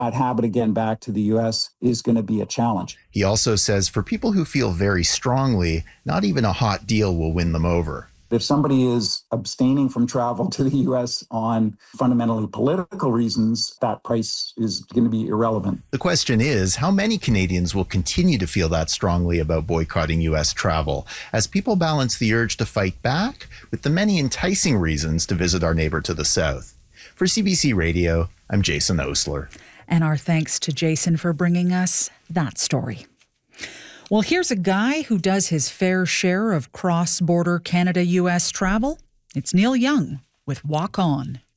that habit again back to the U.S. is going to be a challenge. He also says for people who feel very strongly, not even a hot deal will win them over. If somebody is abstaining from travel to the U.S. on fundamentally political reasons, that price is going to be irrelevant. The question is, how many Canadians will continue to feel that strongly about boycotting U.S. travel as people balance the urge to fight back with the many enticing reasons to visit our neighbor to the south? For CBC Radio, I'm Jason Osler. And our thanks to Jason for bringing us that story. Well, here's a guy who does his fair share of cross-border Canada-US travel. It's Neil Young with Walk On.